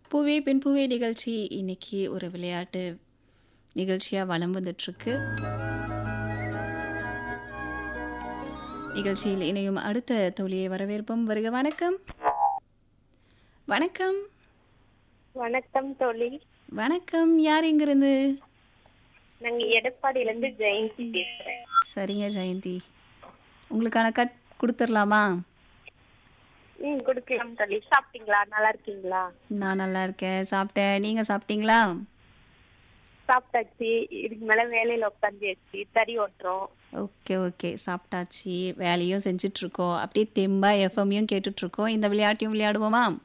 பூவே பெண் பூவே நிகழ்ச்சி இன்னைக்கு ஒரு விளையாட்டு நிகழ்ச்சியா வலம் வந்துட்டுருக்கு. நிகழ்ச்சியில் இணையும் அடுத்த தோழியை வரவேற்போம். வருக. வணக்கம். வணக்கம். வணக்கம் தோழி. வணக்கம். யார் இங்கிருந்து? நாங்க எடப்பாடியில இருந்து ஜெயந்தி பேசுறேன். சரிங்க ஜெயந்தி, உங்களுக்கான கட் கொடுத்துடலாமா? குடுக்கலாம் தோழி. சாப்பிட்டீங்களா? நல்லா இருக்கீங்களா? நான் நல்லா இருக்கேன், சாப்பிட்டேன். நீங்க சாப்பிட்டீங்களா? சாப்பிட்டாச்சு. இதுக்கு மேல வேலையில உட்காந்துச்சு, தறி ஓட்டுறோம். ஓகே ஓகே, சாப்பிட்டாச்சு, வேலையும் செஞ்சுட்டு இருக்கோம், அப்படியே தெம்பா எஃப்எம்மையும் கேட்டுட்டு இருக்கோம். இந்த விளையாட்டையும் விளையாடுவோமா?